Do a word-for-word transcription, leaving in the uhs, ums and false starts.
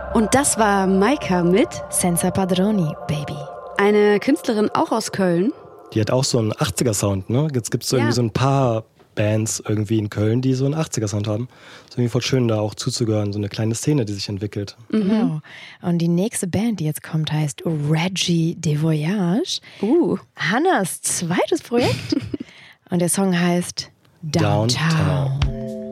Und das war Maika mit Senza Padroni, Baby. Eine Künstlerin auch aus Köln. Die hat auch so einen achtziger-Sound, ne? Jetzt gibt es so ja. irgendwie so ein paar Bands irgendwie in Köln, die so einen achtziger-Sound haben. Ist irgendwie voll schön, da auch zuzugehören. So eine kleine Szene, die sich entwickelt. Mhm. Genau. Und die nächste Band, die jetzt kommt, heißt Reggie de Voyage. Uh. Hannas zweites Projekt. Und der Song heißt Downtown. Downtown.